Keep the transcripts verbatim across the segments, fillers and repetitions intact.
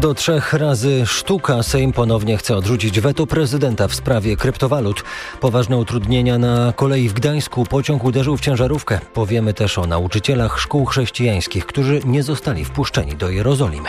Do trzech razy sztuka. Sejm ponownie chce odrzucić weto prezydenta w sprawie kryptowalut. Poważne utrudnienia na kolei w Gdańsku. Pociąg uderzył w ciężarówkę. Powiemy też o nauczycielach szkół chrześcijańskich, którzy nie zostali wpuszczeni do Jerozolimy.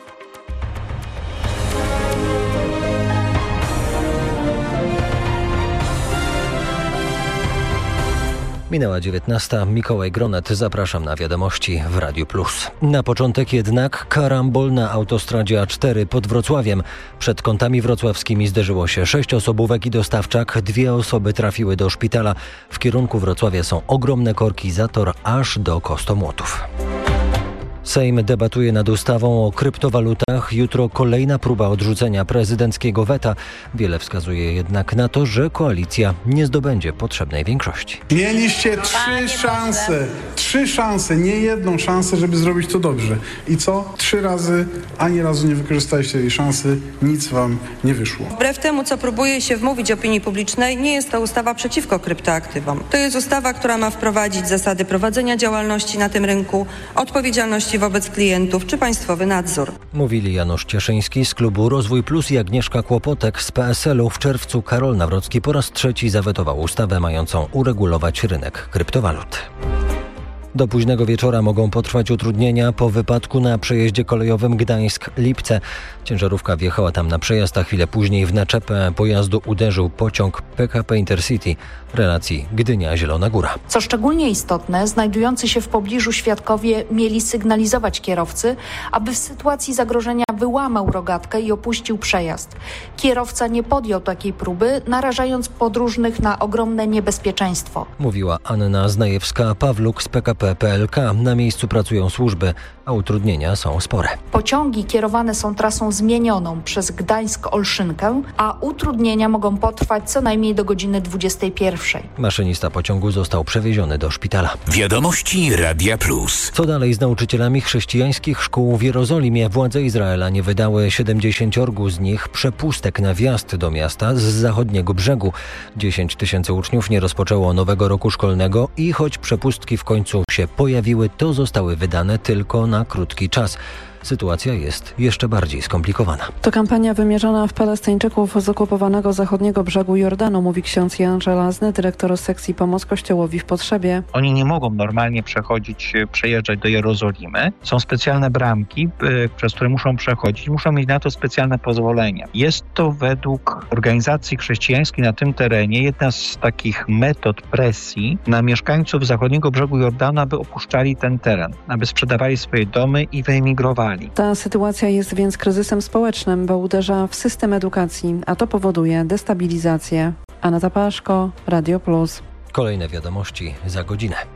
Minęła dziewiętnasta. Mikołaj Gronet. Zapraszam na wiadomości w Radiu Plus. Na początek jednak karambol na autostradzie A cztery pod Wrocławiem. Przed kątami wrocławskimi zderzyło się sześć osobówek i dostawczak. Dwie osoby trafiły do szpitala. W kierunku Wrocławia są ogromne korki, zator aż do Kostomłotów. Sejm debatuje nad ustawą o kryptowalutach. Jutro kolejna próba odrzucenia prezydenckiego weta. Wiele wskazuje jednak na to, że koalicja nie zdobędzie potrzebnej większości. Mieliście trzy szanse, trzy szanse, nie jedną szansę, żeby zrobić to dobrze. I co? Trzy razy, ani razu nie wykorzystaliście tej szansy, nic wam nie wyszło. Wbrew temu, co próbuje się wmówić opinii publicznej, nie jest to ustawa przeciwko kryptoaktywom. To jest ustawa, która ma wprowadzić zasady prowadzenia działalności na tym rynku, odpowiedzialności wobec klientów czy państwowy nadzór. Mówili Janusz Cieszyński z klubu Rozwój Plus i Agnieszka Kłopotek z P S L u. W czerwcu Karol Nawrocki po raz trzeci zawetował ustawę mającą uregulować rynek kryptowalut. Do późnego wieczora mogą potrwać utrudnienia po wypadku na przejeździe kolejowym Gdańsk-Lipce. Ciężarówka wjechała tam na przejazd, a chwilę później w naczepę pojazdu uderzył pociąg P K P Intercity relacji Gdynia-Zielona Góra. Co szczególnie istotne, znajdujący się w pobliżu świadkowie mieli sygnalizować kierowcy, aby w sytuacji zagrożenia wyłamał rogatkę i opuścił przejazd. Kierowca nie podjął takiej próby, narażając podróżnych na ogromne niebezpieczeństwo. Mówiła Anna Znajewska-Pawluk z P K P P L K. Na miejscu pracują służby, a utrudnienia są spore. Pociągi kierowane są trasą zmienioną przez Gdańsk-Olszynkę, a utrudnienia mogą potrwać co najmniej do godziny dwudziestej pierwszej. Maszynista pociągu został przewieziony do szpitala. Wiadomości Radia Plus. Co dalej z nauczycielami chrześcijańskich szkół w Jerozolimie? Władze Izraela nie wydały siedemdziesięciorgu z nich przepustek na wjazd do miasta z zachodniego brzegu. dziesięć tysięcy uczniów nie rozpoczęło nowego roku szkolnego i choć przepustki w końcu się pojawiły, to zostały wydane tylko na krótki czas. Sytuacja jest jeszcze bardziej skomplikowana. To kampania wymierzona w Palestyńczyków z okupowanego zachodniego brzegu Jordanu, mówi ksiądz Jan Żelazny, dyrektor sekcji Pomoc Kościołowi w Potrzebie. Oni nie mogą normalnie przechodzić, przejeżdżać do Jerozolimy. Są specjalne bramki, przez które muszą przechodzić. Muszą mieć na to specjalne pozwolenia. Jest to według organizacji chrześcijańskiej na tym terenie jedna z takich metod presji na mieszkańców zachodniego brzegu Jordanu, aby opuszczali ten teren, aby sprzedawali swoje domy i wyemigrowali. Ta sytuacja jest więc kryzysem społecznym, bo uderza w system edukacji, a to powoduje destabilizację. Aneta Paszko, Radio Plus. Kolejne wiadomości za godzinę.